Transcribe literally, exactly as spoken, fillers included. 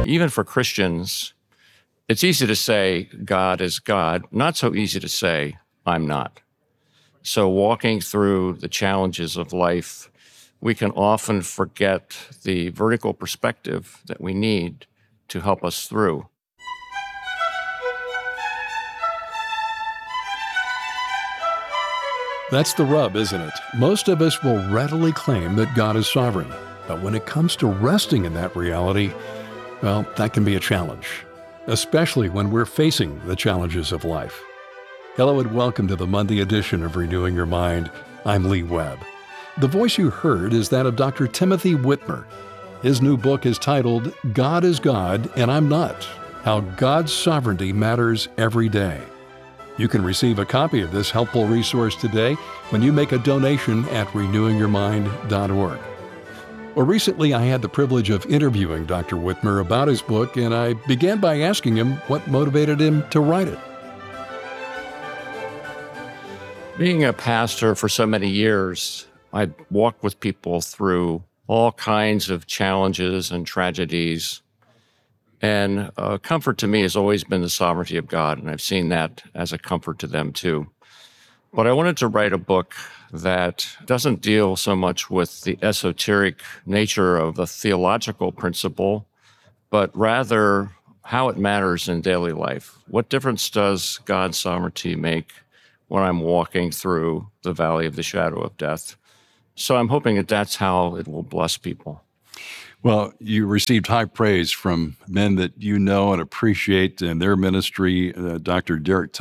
Even for Christians, it's easy to say God is God, not so easy to say I'm not. So walking through the challenges of life, we can often forget the vertical perspective that we need to help us through. That's the rub, isn't it? Most of us will readily claim that God is sovereign. But when it comes to resting in that reality, well, that can be a challenge, especially when we're facing the challenges of life. Hello and welcome to the Monday edition of Renewing Your Mind. I'm Lee Webb. The voice you heard is that of Doctor Timothy Whitmer. His new book is titled, God is God and I'm Not: How God's Sovereignty Matters Every Day. You can receive a copy of this helpful resource today when you make a donation at renewing your mind dot org. Well, recently I had the privilege of interviewing Doctor Whitmer about his book, and I began by asking him what motivated him to write it. Being a pastor for so many years, I'd walked with people through all kinds of challenges and tragedies. And a comfort to me has always been the sovereignty of God, and I've seen that as a comfort to them too. But I wanted to write a book that doesn't deal so much with the esoteric nature of the theological principle, but rather how it matters in daily life. What difference does God's sovereignty make when I'm walking through the valley of the shadow of death? So I'm hoping that that's how it will bless people. Well, you received high praise from men that you know and appreciate in their ministry. Uh, Doctor Derek